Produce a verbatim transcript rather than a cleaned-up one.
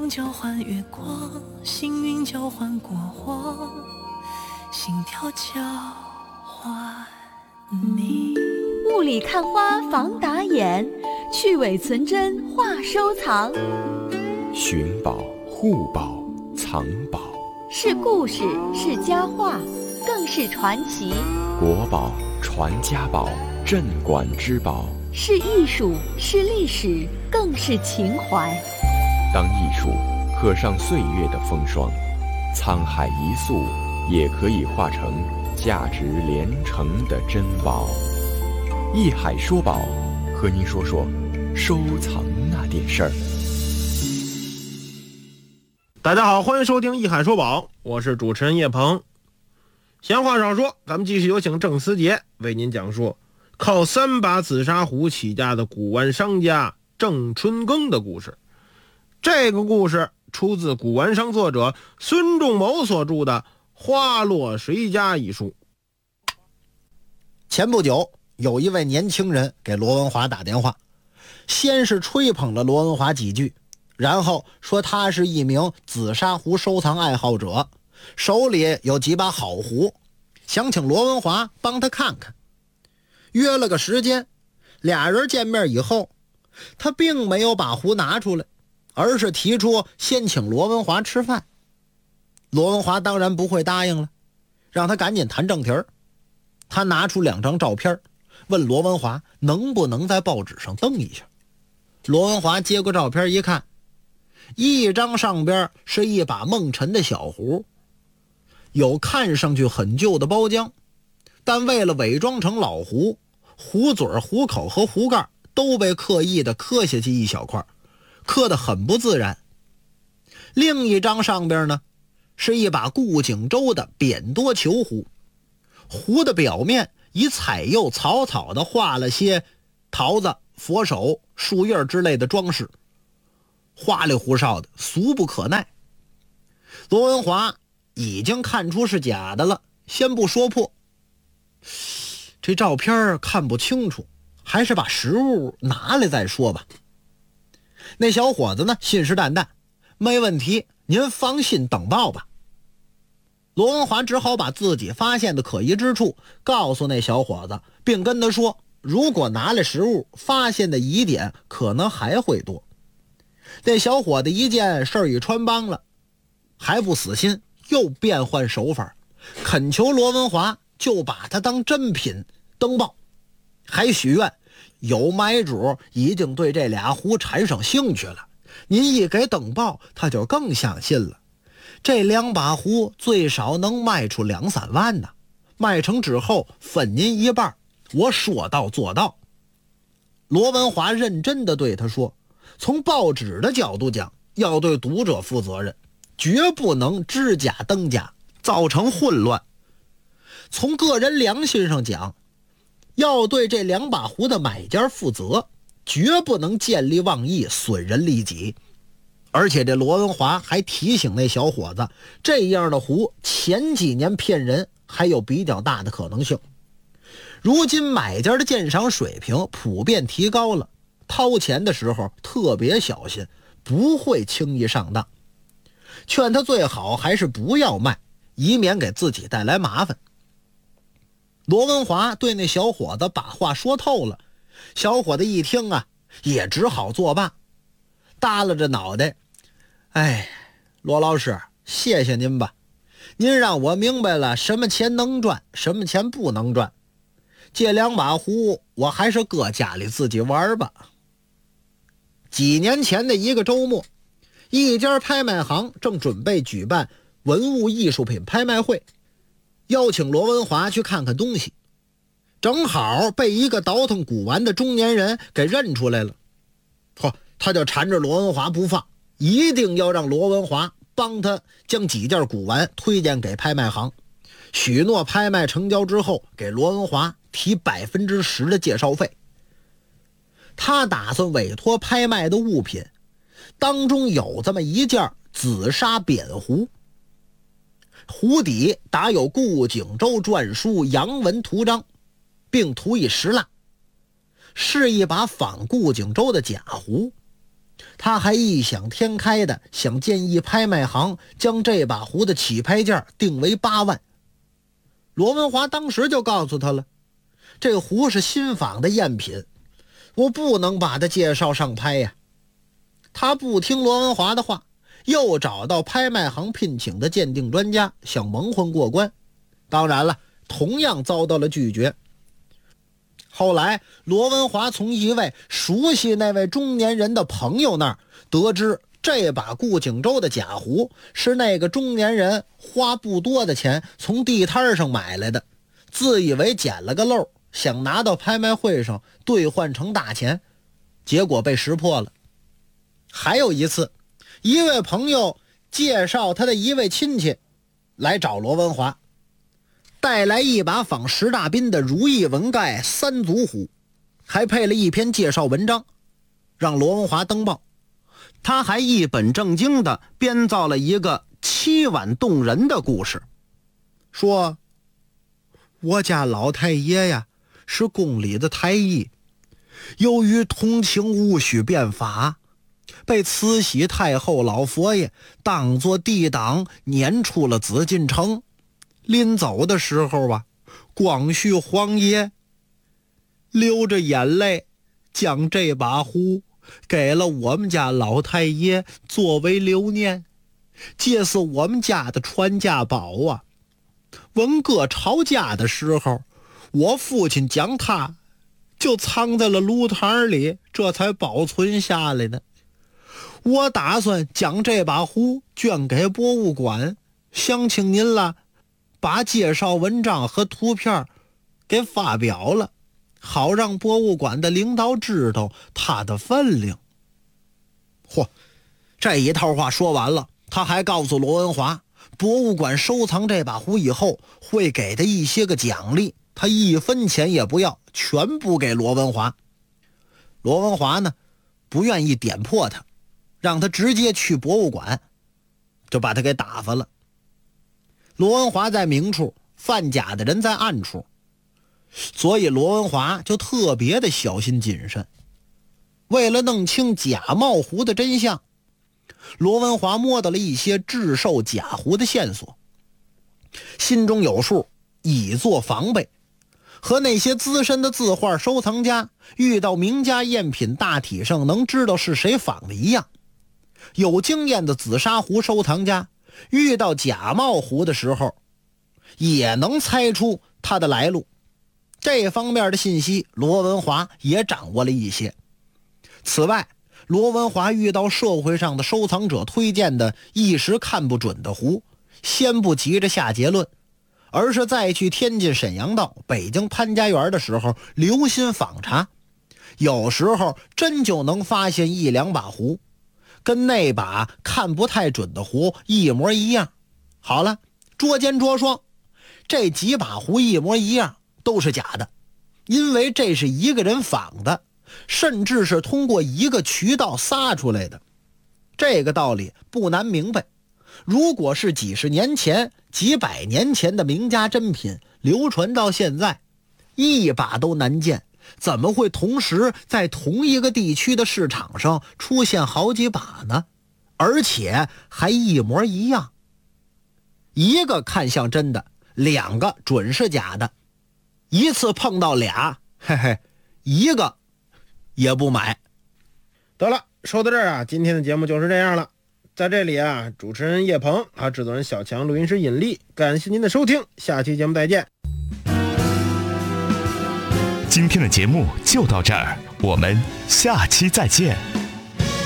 梦交换月光，星云交换过往，心跳交换你。 雾里看花防打眼，去伪存真话收藏。 寻宝、护宝、藏宝， 是故事，是佳话，更是传奇。 国宝、传家宝，镇馆之宝。 是艺术，是历史，更是情怀。 当艺术刻上岁月的风霜，沧海一粟也可以化成价值连城的珍宝。艺海说宝，和您说说收藏那点事儿。 大家好，欢迎收听艺海说宝，我是主持人叶鹏。闲话少说，咱们继续有请郑思杰为您讲述靠三把紫砂壶起家的古玩商家郑春耕的故事。这个故事出自古玩商作者孙仲谋所著的《花落谁家》一书。 前不久，有一位年轻人给罗文华打电话，先是吹捧了罗文华几句，然后说他是一名紫砂壶收藏爱好者，手里有几把好壶，想请罗文华帮他看看。约了个时间，俩人见面以后，他并没有把壶拿出来，而是提出先请罗文华吃饭。罗文华当然不会答应了，让他赶紧谈正题儿。他拿出两张照片，问罗文华能不能在报纸上登一下。罗文华接过照片一看，一张上边是一把梦辰的小壶，有看上去很旧的包浆，但为了伪装成老壶，壶嘴、壶口和壶盖都被刻意的刻下去一小块，刻得很不自然。另一张上边呢，是一把顾景舟的扁多球壶，壶的表面以彩釉草草的画了些桃子、佛手、树叶之类的装饰，花里胡哨的，俗不可耐。罗文华已经看出是假的了，先不说破，这照片看不清楚，还是把实物拿来再说吧。那小伙子呢，信誓旦旦，没问题，您放心等报吧。罗文华只好把自己发现的可疑之处告诉那小伙子，并跟他说，如果拿来实物，发现的疑点可能还会多。那小伙子一见事儿已穿帮了，还不死心，又变换手法，恳求罗文华就把它当真品登报，还许愿有买主已经对这俩壶产生兴趣了，您一给登报，他就更相信了。这两把壶最少能卖出两三万呢，卖成之后分您一半，我说到做到。罗文华认真地对他说，从报纸的角度讲，要对读者负责任，绝不能知假登假，造成混乱。从个人良心上讲，要对这两把壶的买家负责，绝不能见利忘义，损人利己。而且这罗文华还提醒那小伙子，这样的壶前几年骗人还有比较大的可能性。如今买家的鉴赏水平普遍提高了，掏钱的时候特别小心，不会轻易上当。劝他最好还是不要卖，以免给自己带来麻烦。罗文华对那小伙子把话说透了，小伙子一听啊，也只好作罢，耷拉着脑袋，哎，罗老师，谢谢您吧，您让我明白了什么钱能赚，什么钱不能赚。这两把壶我还是搁家里自己玩吧。几年前的一个周末，一家拍卖行正准备举办文物艺术品拍卖会，邀请罗文华去看看东西，正好被一个倒腾古玩的中年人给认出来了。嚯，他就缠着罗文华不放，一定要让罗文华帮他将几件古玩推荐给拍卖行，许诺拍卖成交之后给罗文华提百分之十的介绍费。他打算委托拍卖的物品当中有这么一件紫砂扁壶，壶底打有顾景舟篆书洋文图章，并涂以石蜡，是一把仿顾景舟的假壶。 他还异想天开的想建议拍卖行将这把壶的起拍价定为八万。罗文华当时就告诉他了，这壶是新仿的赝品，我不能把它介绍上拍呀。他不听罗文华的话，又找到拍卖行聘请的鉴定专家想蒙混过关，当然了，同样遭到了拒绝。后来罗文华从一位熟悉那位中年人的朋友那儿得知，这把顾景舟的假壶是那个中年人花不多的钱从地摊上买来的，自以为捡了个漏，想拿到拍卖会上兑换成大钱，结果被识破了。还有一次，一位朋友介绍他的一位亲戚来找罗文华，带来一把仿石大彬的如意纹盖三足壶，还配了一篇介绍文章，让罗文华登报。他还一本正经地编造了一个凄婉动人的故事，说我家老太爷呀是宫里的太医，由于同情戊戌变法，被慈禧太后老佛爷当作帝党撵出了紫禁城。临走的时候啊，光绪皇爷流着眼泪将这把壶给了我们家老太爷作为留念，这是我们家的传家宝啊。文革吵架的时候，我父亲将它就藏在了炉膛里，这才保存下来的。我打算将这把壶捐给博物馆，想请您了把介绍文章和图片给发表了，好让博物馆的领导知道它的分量。嚯，这一套话说完了，他还告诉罗文华，博物馆收藏这把壶以后会给他一些个奖励，他一分钱也不要，全部给罗文华。罗文华呢，不愿意点破他，让他直接去博物馆，就把他给打发了。罗文华在明处，贩假的人在暗处，所以罗文华就特别的小心谨慎。为了弄清假冒壶的真相，罗文华摸到了一些制售假壶的线索，心中有数，以作防备。和那些资深的字画收藏家遇到名家赝品大体上能知道是谁仿的一样，有经验的紫砂壶收藏家遇到假冒壶的时候也能猜出它的来路。这方面的信息罗文华也掌握了一些。此外，罗文华遇到社会上的收藏者推荐的一时看不准的壶，先不急着下结论，而是再去天津沈阳道、北京潘家园的时候留心访查，有时候真就能发现一两把壶跟那把看不太准的壶一模一样。好了，捉奸捉双，这几把壶一模一样都是假的，因为这是一个人仿的，甚至是通过一个渠道撒出来的。这个道理不难明白，如果是几十年前、几百年前的名家珍品流传到现在，一把都难见，怎么会同时在同一个地区的市场上出现好几把呢？而且还一模一样。一个看像真的，两个准是假的，一次碰到俩，嘿嘿，一个也不买。 得了，说到这儿啊，今天的节目就是这样了。在这里啊，主持人叶鹏，啊，制作人小强，录音师尹力，感谢您的收听，下期节目再见。 今天的节目就到这儿，我们下期再见。